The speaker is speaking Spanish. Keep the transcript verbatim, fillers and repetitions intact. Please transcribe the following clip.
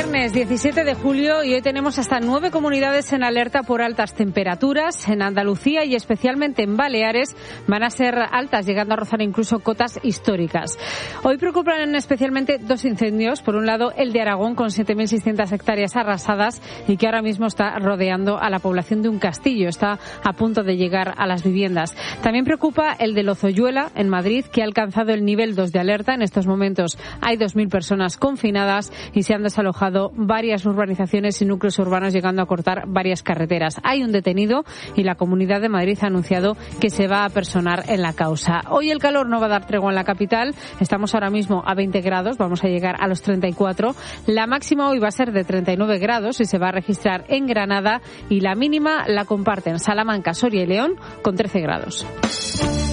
Viernes diecisiete de julio y hoy tenemos hasta nueve comunidades en alerta por altas temperaturas. En Andalucía y especialmente en Baleares van a ser altas, llegando a rozar incluso cotas históricas. Hoy preocupan especialmente dos incendios. Por un lado, el de Aragón con siete mil seiscientas hectáreas arrasadas y que ahora mismo está rodeando a la población de un castillo. Está a punto de llegar a las viviendas. También preocupa el de Lozoyuela en Madrid, que ha alcanzado el nivel dos de alerta. En estos momentos hay dos mil personas confinadas y se han desalojado varias urbanizaciones y núcleos urbanos, llegando a cortar varias carreteras. Hay un detenido y la Comunidad de Madrid ha anunciado que se va a personar en la causa. Hoy el calor no va a dar tregua en la capital. Estamos ahora mismo a veinte grados, vamos a llegar a los treinta y cuatro. La máxima hoy va a ser de treinta y nueve grados y se va a registrar en Granada, y la mínima la comparten Salamanca, Soria y León con trece grados.